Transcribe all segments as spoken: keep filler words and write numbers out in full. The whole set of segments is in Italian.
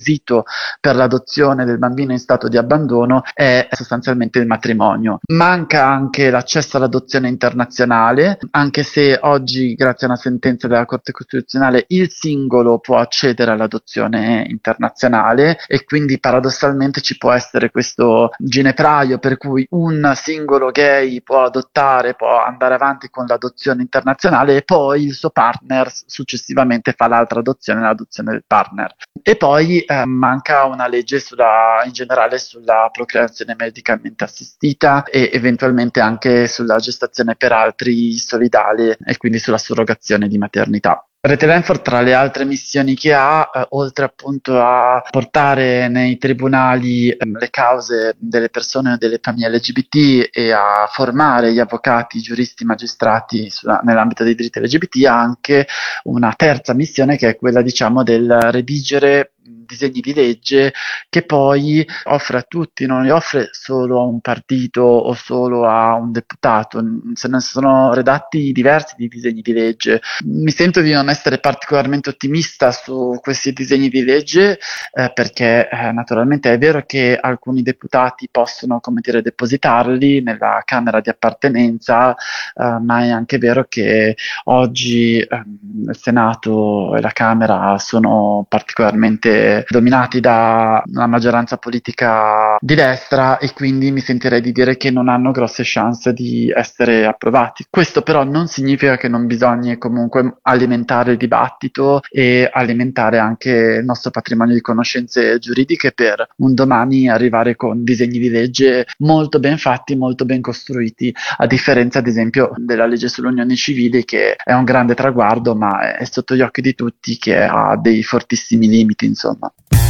requisito per l'adozione del bambino in stato di abbandono è sostanzialmente il matrimonio. Manca anche l'accesso all'adozione internazionale, anche se oggi, grazie a una sentenza della Corte Costituzionale, il singolo può accedere all'adozione internazionale e quindi paradossalmente ci può essere questo ginepraio per cui un singolo gay può adottare, può andare avanti con l'adozione internazionale e poi il suo partner successivamente fa l'altra adozione, l'adozione del partner. E poi eh, manca una legge sulla, in generale sulla procreazione medicamente assistita e eventualmente anche sulla gestazione per altri solidale e quindi sulla surrogazione di maternità. Rete Lenford, tra le altre missioni che ha, eh, oltre appunto a portare nei tribunali eh, le cause delle persone o delle famiglie L G B T e a formare gli avvocati, i giuristi, i magistrati sulla, nell'ambito dei diritti L G B T, ha anche una terza missione che è quella, diciamo, del redigere disegni di legge che poi offre a tutti, non li offre solo a un partito o solo a un deputato, se ne sono redatti diversi di disegni di legge. Mi sento di non essere particolarmente ottimista su questi disegni di legge eh, perché eh, naturalmente è vero che alcuni deputati possono, come dire, depositarli nella Camera di appartenenza, eh, ma è anche vero che oggi eh, il Senato e la Camera sono particolarmente dominati da una maggioranza politica di destra e quindi mi sentirei di dire che non hanno grosse chance di essere approvati. Questo però non significa che non bisogna comunque alimentare il dibattito e alimentare anche il nostro patrimonio di conoscenze giuridiche per un domani arrivare con disegni di legge molto ben fatti, molto ben costruiti, a differenza ad esempio della legge sulle unioni civili, che è un grande traguardo ma è sotto gli occhi di tutti che ha dei fortissimi limiti, insomma.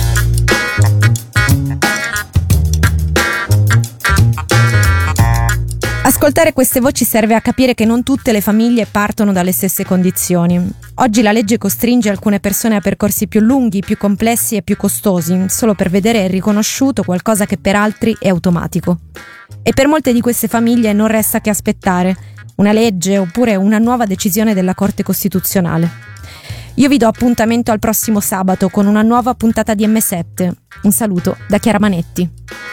Ascoltare queste voci serve a capire che non tutte le famiglie partono dalle stesse condizioni. Oggi la legge costringe alcune persone a percorsi più lunghi, più complessi e più costosi, solo per vedere riconosciuto qualcosa che per altri è automatico. E per molte di queste famiglie non resta che aspettare una legge oppure una nuova decisione della Corte Costituzionale. Io vi do appuntamento al prossimo sabato con una nuova puntata di emme sette. Un saluto da Chiara Manetti.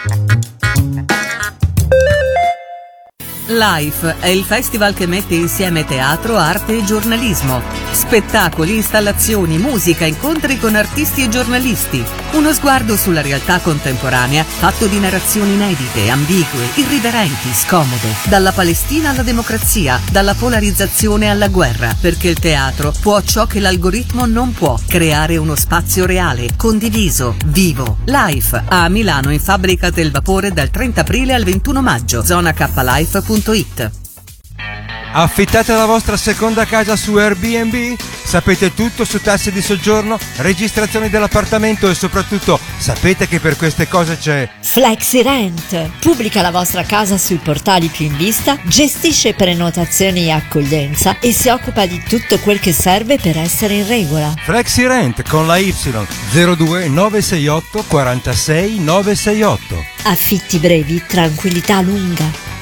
Life è il festival che mette insieme teatro, arte e giornalismo. Spettacoli, installazioni, musica, incontri con artisti e giornalisti. Uno sguardo sulla realtà contemporanea fatto di narrazioni inedite, ambigue, irriverenti, scomode. Dalla Palestina alla democrazia, dalla polarizzazione alla guerra. Perché il teatro può ciò che l'algoritmo non può: creare uno spazio reale, condiviso, vivo. Life a Milano in Fabbrica del Vapore dal trenta aprile al ventuno maggio. zona k life punto it. Affittate la vostra seconda casa su Airbnb? Sapete tutto su tasse di soggiorno, registrazioni dell'appartamento e soprattutto sapete che per queste cose c'è FlexiRent. Pubblica la vostra casa sui portali più in vista, gestisce prenotazioni e accoglienza e si occupa di tutto quel che serve per essere in regola. FlexiRent con la Y zero due nove sei otto quarantasei nove sei otto. Affitti brevi, tranquillità lunga.